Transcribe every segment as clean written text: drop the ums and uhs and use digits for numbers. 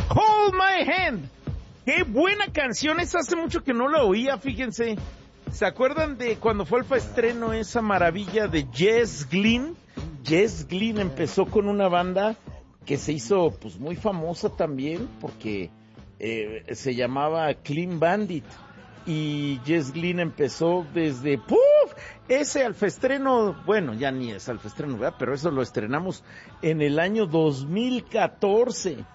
Hold My Hand. Qué buena canción, esa hace mucho que no la oía, fíjense. ¿Se acuerdan de cuando fue el estreno esa maravilla de Jess Glynne? Jess Glynne empezó con una banda que se hizo pues muy famosa también porque se llamaba Clean Bandit. Y Jess Glynne empezó desde ese alfaestreno, bueno, ya ni es alfaestreno, ¿verdad? Pero eso lo estrenamos en el año 2014.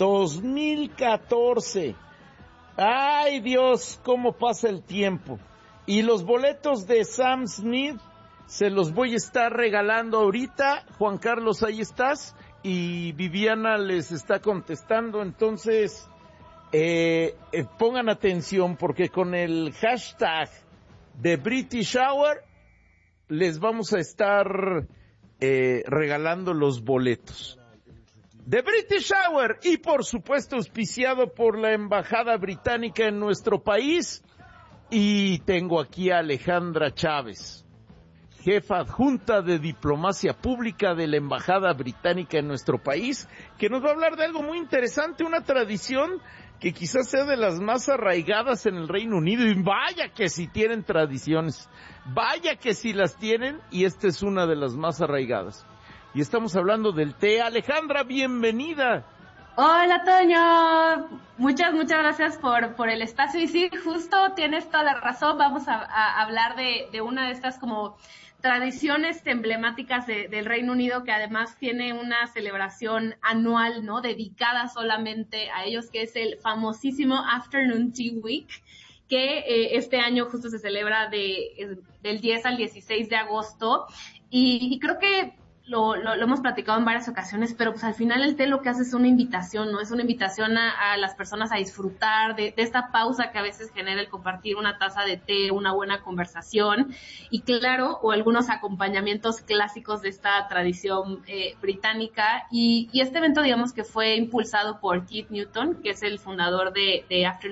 Ay, Dios, cómo pasa el tiempo. Y los boletos de Sam Smith se los voy a estar regalando ahorita. Juan Carlos, ahí estás. Y Viviana les está contestando. Entonces, pongan atención porque con el hashtag de British Hour les vamos a estar regalando los boletos. The British Hour, y por supuesto auspiciado por la Embajada Británica en nuestro país. Y tengo aquí a Alejandra Chávez, jefa adjunta de Diplomacia Pública de la Embajada Británica en nuestro país, que nos va a hablar de algo muy interesante, una tradición que quizás sea de las más arraigadas en el Reino Unido, y vaya que si tienen tradiciones, vaya que si las tienen, y esta es una de las más arraigadas. Y estamos hablando del té. Alejandra, bienvenida. Hola, Toño. Muchas gracias por el espacio. Y sí, justo tienes toda la razón. Vamos a hablar de una de estas como tradiciones emblemáticas del Reino Unido, que además tiene una celebración anual, ¿no? Dedicada solamente a ellos, que es el famosísimo Afternoon Tea Week, que este año justo se celebra del 10 al 16 de agosto. Y creo que lo hemos platicado en varias ocasiones, pero pues al final el té lo que hace es una invitación, ¿no? Es una invitación a las personas a disfrutar de esta pausa que a veces genera el compartir una taza de té, una buena conversación, y claro, o algunos acompañamientos clásicos de esta tradición británica. Y este evento, digamos que fue impulsado por Keith Newton, que es el fundador de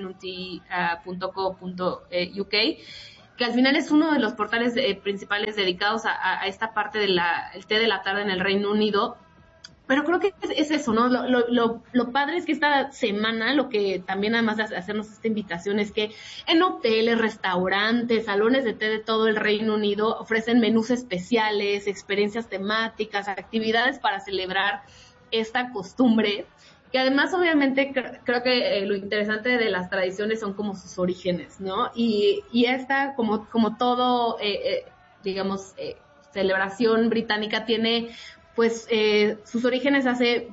afternoontea.co.uk, que al final es uno de los portales principales dedicados a esta parte del té de la tarde en el Reino Unido. Pero creo que es eso, ¿no? Lo padre es que esta semana, lo que también además de hacernos esta invitación, es que en hoteles, restaurantes, salones de té de todo el Reino Unido ofrecen menús especiales, experiencias temáticas, actividades para celebrar esta costumbre, que además obviamente creo que lo interesante de las tradiciones son como sus orígenes, ¿no? Y esta, como todo, digamos, celebración británica tiene pues sus orígenes hace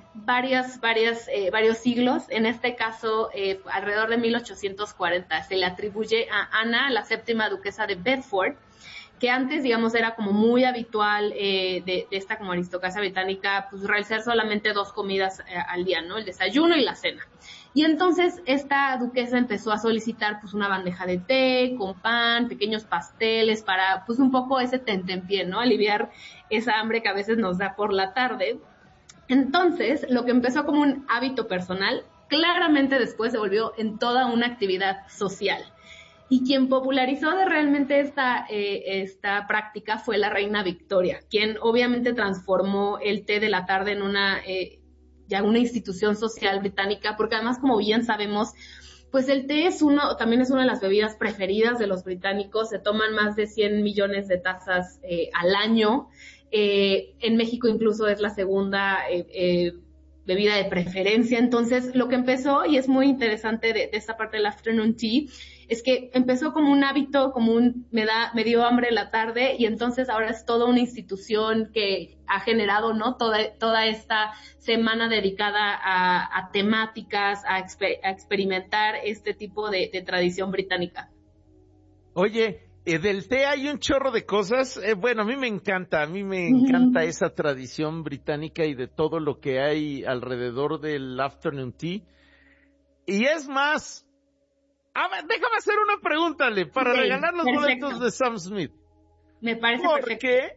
varios siglos. En este caso, alrededor de 1840, se le atribuye a Ana, la séptima duquesa de Bedford, que antes, digamos, era como muy habitual de esta como aristocracia británica, pues realizar solamente 2 comidas al día, ¿no? El desayuno y la cena. Y entonces esta duquesa empezó a solicitar pues una bandeja de té con pan, pequeños pasteles para pues un poco ese tentempié, ¿no? Aliviar esa hambre que a veces nos da por la tarde. Entonces, lo que empezó como un hábito personal, claramente después se volvió en toda una actividad social. Y quien popularizó realmente esta práctica fue la reina Victoria, quien obviamente transformó el té de la tarde en una institución social británica, porque además, como bien sabemos, pues el té también es una de las bebidas preferidas de los británicos. Se toman más de 100 millones de tazas al año. En México incluso es la segunda bebida de preferencia. Entonces, lo que empezó, y es muy interesante de esta parte del afternoon tea, es que empezó como un hábito, me dio hambre en la tarde, y entonces ahora es toda una institución que ha generado, ¿no? Toda esta semana dedicada a temáticas, a experimentar este tipo de tradición británica. Oye, del té hay un chorro de cosas. Bueno, a mí me encanta esa tradición británica y de todo lo que hay alrededor del afternoon tea. Y es más, déjame hacer una pregunta, Ale, para regalar los boletos de Sam Smith. Me parece perfecto. Porque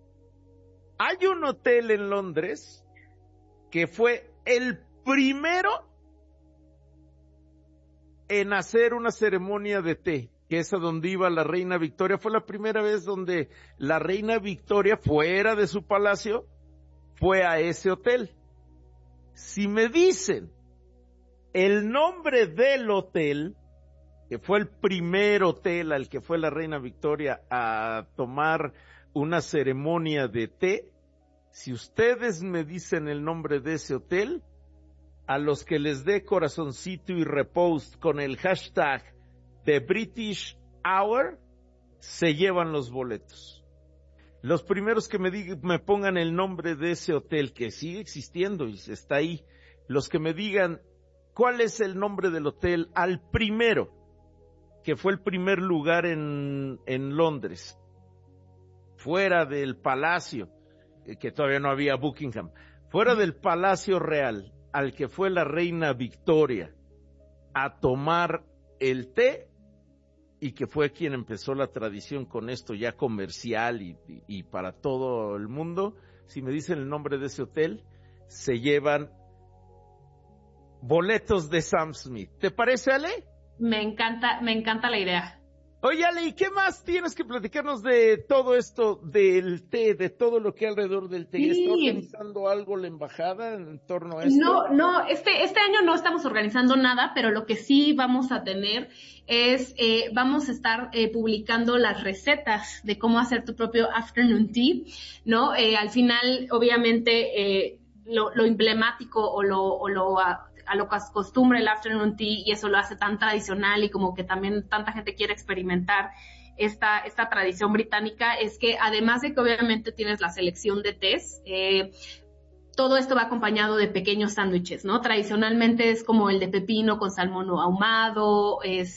hay un hotel en Londres que fue el primero en hacer una ceremonia de té, que es a donde iba la reina Victoria. Fue la primera vez donde la reina Victoria, fuera de su palacio, fue a ese hotel. Si me dicen El nombre del hotel, que fue el primer hotel al que fue la reina Victoria a tomar una ceremonia de té, si ustedes me dicen el nombre de ese hotel, a los que les dé corazoncito y repost con el hashtag The British Hour, se llevan los boletos. Los primeros que me pongan el nombre de ese hotel, que sigue existiendo y está ahí, los que me digan cuál es el nombre del hotel al primero, que fue el primer lugar en Londres, fuera del palacio, que todavía no había Buckingham, fuera del Palacio Real, al que fue la reina Victoria a tomar el té, y que fue quien empezó la tradición con esto ya comercial y para todo el mundo. Si me dicen el nombre de ese hotel, se llevan boletos de Sam Smith. ¿Te parece, Ale? Me encanta la idea. Oye, Ale, ¿y qué más tienes que platicarnos de todo esto del té, de todo lo que hay alrededor del té? Sí. ¿Está organizando algo la embajada en torno a esto? No, este año no estamos organizando nada, pero lo que sí vamos a tener es, vamos a estar publicando las recetas de cómo hacer tu propio afternoon tea, ¿no? Al final, obviamente, lo emblemático o a lo que acostumbra el afternoon tea, y eso lo hace tan tradicional y como que también tanta gente quiere experimentar esta tradición británica, es que además de que obviamente tienes la selección de tés, todo esto va acompañado de pequeños sándwiches, ¿no? Tradicionalmente es como el de pepino con salmón ahumado,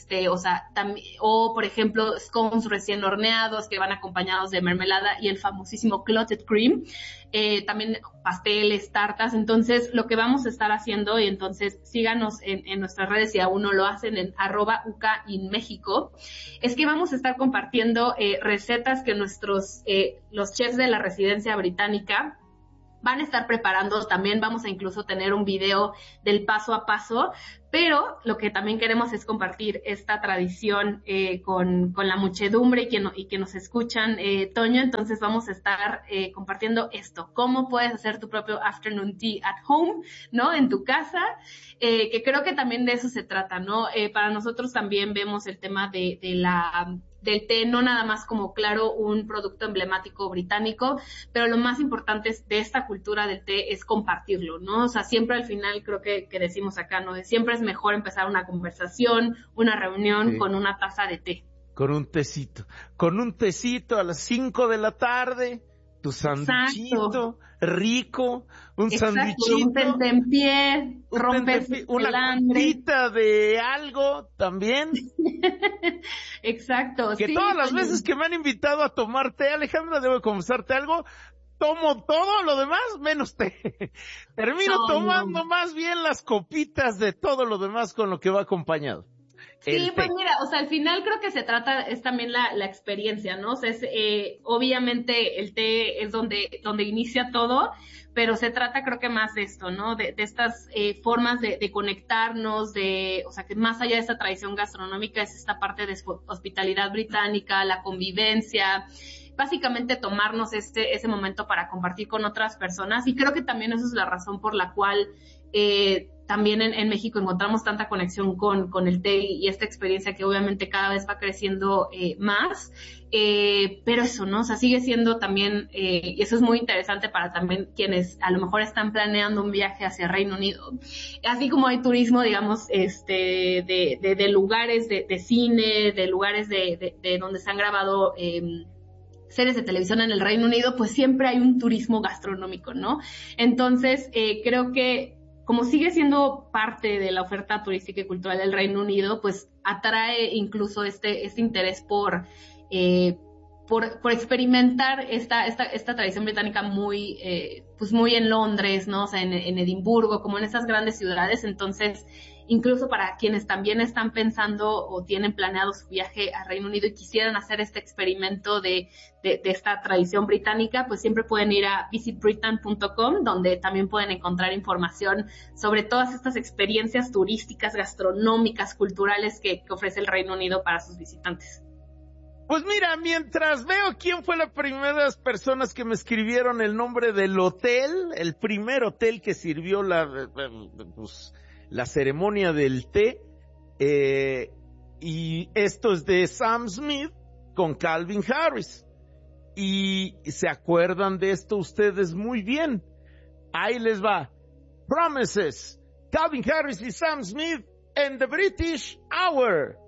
o por ejemplo, scones recién horneados que van acompañados de mermelada y el famosísimo clotted cream, también pasteles, tartas. Entonces, lo que vamos a estar haciendo, y entonces síganos en nuestras redes si aún no lo hacen, en @ucainmexico, es que vamos a estar compartiendo recetas que los chefs de la residencia británica van a estar preparando. También vamos a incluso tener un video del paso a paso, pero lo que también queremos es compartir esta tradición con la muchedumbre y que nos escuchan, Toño. Entonces vamos a estar compartiendo esto, cómo puedes hacer tu propio afternoon tea at home, ¿no? En tu casa, que creo que también de eso se trata, ¿no? Para nosotros también vemos el tema del té, no nada más como, claro, un producto emblemático británico, pero lo más importante de esta cultura del té es compartirlo, ¿no? O sea, siempre al final creo que decimos acá, ¿no? Siempre es mejor empezar una conversación, una reunión con una taza de té. Con un tecito a las 5 de la tarde, tu sanduchito rico, un sanduichito, un tentempié, una copita de algo también. Exacto. Que sí, todas las veces que me han invitado a tomar té, Alejandra, debo confesarte algo, tomo todo lo demás menos té. Termino tomando más bien las copitas de todo lo demás con lo que va acompañado. Sí, pues mira, o sea, al final creo que es también la experiencia, ¿no? O sea, obviamente el té es donde inicia todo, pero se trata creo que más de esto, ¿no? De estas formas de conectarnos, o sea, que más allá de esta tradición gastronómica es esta parte de hospitalidad británica, la convivencia, básicamente tomarnos ese momento para compartir con otras personas, y creo que también esa es la razón por la cual también en México encontramos tanta conexión con el té y esta experiencia que obviamente cada vez va creciendo más, pero eso, ¿no? O sea, sigue siendo también, y eso es muy interesante para también quienes a lo mejor están planeando un viaje hacia Reino Unido, así como hay turismo, digamos, de lugares de cine, de lugares de donde se han grabado series de televisión en el Reino Unido, pues siempre hay un turismo gastronómico, ¿no? Entonces, creo que como sigue siendo parte de la oferta turística y cultural del Reino Unido, pues atrae incluso este interés por experimentar esta tradición británica muy en Londres, ¿no? O sea, en Edimburgo, como en esas grandes ciudades. Entonces, incluso para quienes también están pensando o tienen planeado su viaje a Reino Unido y quisieran hacer este experimento de esta tradición británica, pues siempre pueden ir a visitbritain.com, donde también pueden encontrar información sobre todas estas experiencias turísticas, gastronómicas, culturales que ofrece el Reino Unido para sus visitantes. Pues mira, mientras veo quién fue las primeras personas que me escribieron el nombre del hotel, el primer hotel que sirvió la ceremonia del té, y esto es de Sam Smith con Calvin Harris. Y se acuerdan de esto ustedes muy bien. Ahí les va. Promises, Calvin Harris y Sam Smith en The British Hour.